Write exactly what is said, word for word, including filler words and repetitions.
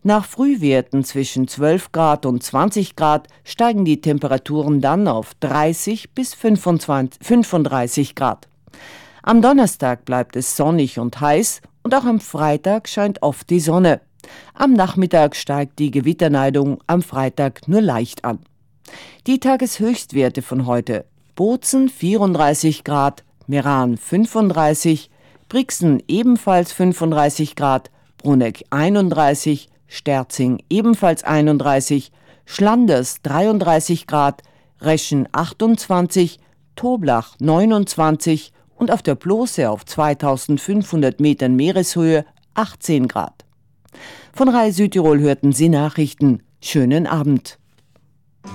Nach Frühwerten zwischen zwölf Grad und zwanzig Grad steigen die Temperaturen dann auf dreißig bis fünfunddreißig Grad. Am Donnerstag bleibt es sonnig und heiß und auch am Freitag scheint oft die Sonne. Am Nachmittag steigt die Gewitterneigung am Freitag nur leicht an. Die Tageshöchstwerte von heute: Bozen vierunddreißig Grad, Meran fünfunddreißig, Brixen ebenfalls fünfunddreißig Grad, Bruneck einunddreißig, Sterzing ebenfalls einunddreißig, Schlanders dreiunddreißig Grad, Reschen achtundzwanzig, Toblach neunundzwanzig und auf der Blose auf zweitausendfünfhundert Metern Meereshöhe achtzehn Grad. Von Rai Südtirol hörten Sie Nachrichten. Schönen Abend.